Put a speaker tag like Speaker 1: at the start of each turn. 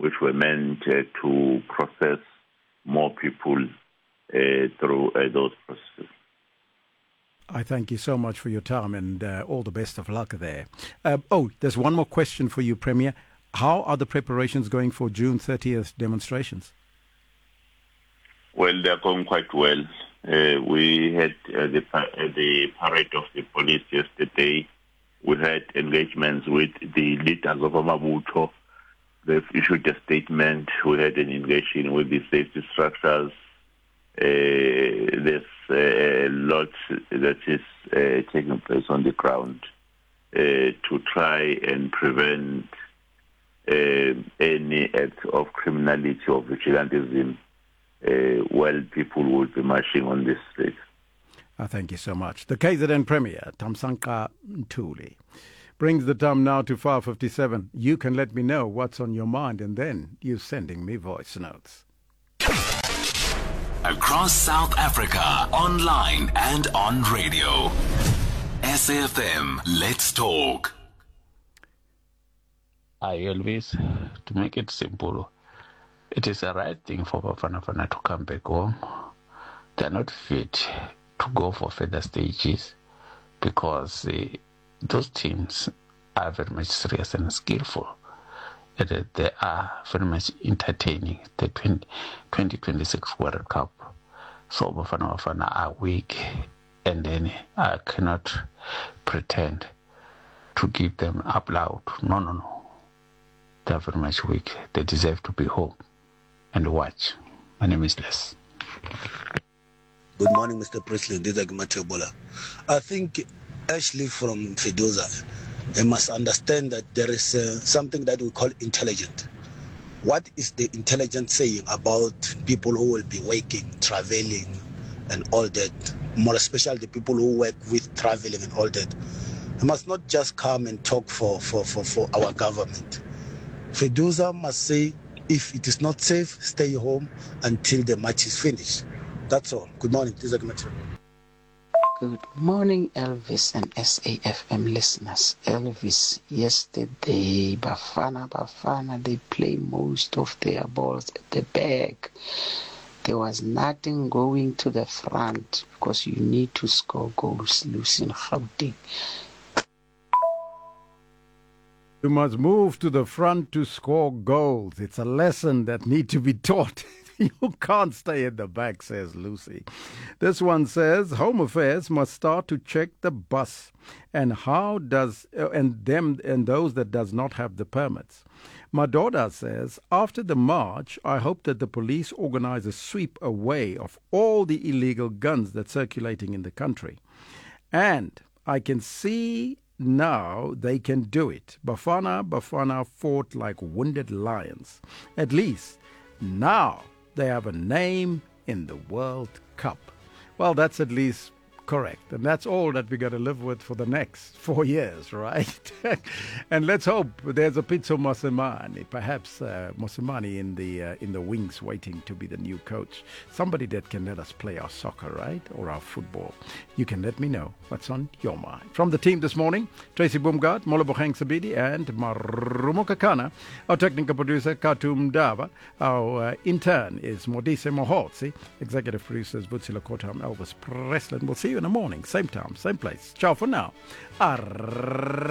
Speaker 1: which were meant to process more people through those processes.
Speaker 2: I thank you so much for your time and all the best of luck there. There's one more question for you, Premier. How are the preparations going for June 30th demonstrations?
Speaker 1: Well, they're going quite well. We had the parade of the police yesterday. We had engagements with the leaders of Amabuto. They've issued a statement. We had an engagement with the safety structures. There's a lot that is taking place on the ground to try and prevent any act of criminality or vigilantism while people will be marching on this street.
Speaker 2: Thank you so much. The KZN Premier, Thamsanqa Ntuli, brings the time now to 5:57. You can let me know what's on your mind, and then you're sending me voice notes.
Speaker 3: Across South Africa, online and on radio. SAFM, let's talk.
Speaker 4: Hi, Elvis. To make it simple, it is the right thing for Bafana Bafana to come back home. They're not fit to go for further stages because those teams are very much serious and skillful. They are very much entertaining the 2026 World Cup. So Bafana Bafana are weak, and then I cannot pretend to give them up loud. No. They are very much weak. They deserve to be home and watch. My name is Les.
Speaker 5: Good morning, Mr. President. This is Matebola. I think Ashley from Feduza must understand that there is something that we call intelligent. What is the intelligent saying about people who will be working, traveling, and all that? More especially the people who work with traveling and all that. They must not just come and talk for our government. Feduza must say, if it is not safe, stay home until the match is finished. That's all. Good morning. This is Matebola.
Speaker 6: Good morning, Elvis and SAFM listeners. Elvis, yesterday, Bafana, they play most of their balls at the back. There was nothing going to the front because you need to score goals, losing Gauteng.
Speaker 2: You must move to the front to score goals. It's a lesson that needs to be taught. You can't stay at the back, says Lucy. This one says, Home Affairs must start to check the bus and those that does not have the permits. Madoda says, after the march, I hope that the police organize a sweep away of all the illegal guns that's circulating in the country. And I can see now they can do it. Bafana fought like wounded lions. At least now they have a name in the World Cup. Well, that's at least correct. And that's all that we got to live with for the next 4 years, right? And let's hope there's a Pitso Mosimane, perhaps Mosimane in the wings waiting to be the new coach. Somebody that can let us play our soccer, right? Or our football. You can let me know what's on your mind. From the team this morning, Tracy Boomgard, Molobokeng Sabidi, and Marumo Kakana. Our technical producer, Katum Dava. Our intern is Modise Mohotsi. Executive producers, Butsila Kotam, Elvis Preslin. We'll see you in the morning, same time, same place. Ciao for now.